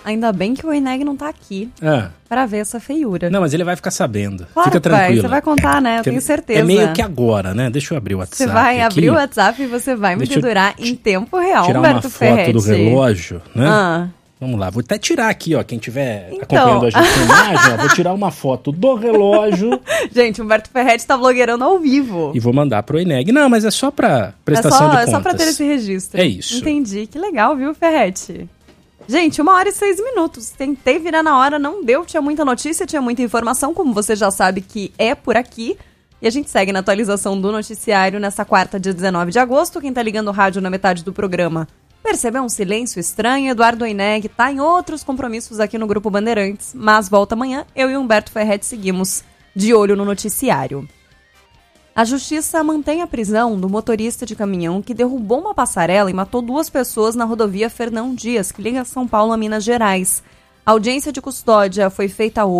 Ainda bem que o Eneg não tá aqui pra ver essa feiura. Não, mas ele vai ficar sabendo. Claro, fica tranquilo. Você vai contar, né? Eu tenho certeza. É meio que agora, né? Deixa eu abrir o WhatsApp. Você vai aqui. abrir o WhatsApp e você vai me pendurar em tempo real, tirar Humberto Ferretti. Tirar uma foto do relógio, né? Vamos lá, vou até tirar aqui, ó, quem estiver acompanhando a gente na imagem, ó, vou tirar uma foto do relógio. Gente, Humberto Ferretti tá blogueirando ao vivo. E vou mandar pro Eneg. Não, mas é só pra prestação de contas. É só pra ter esse registro. É isso. Entendi, que legal, viu, Ferretti? Gente, 1h06. Tentei virar na hora, não deu, tinha muita notícia, tinha muita informação, como você já sabe que é por aqui. E a gente segue na atualização do noticiário nessa quarta, dia 19 de agosto. Quem tá ligando o rádio na metade do programa percebeu um silêncio estranho. Eduardo Eneg tá em outros compromissos aqui no Grupo Bandeirantes, mas volta amanhã. Eu e Humberto Ferretti seguimos de olho no noticiário. A Justiça mantém a prisão do motorista de caminhão que derrubou uma passarela e matou 2 pessoas na rodovia Fernão Dias, que liga São Paulo a Minas Gerais. A audiência de custódia foi feita hoje.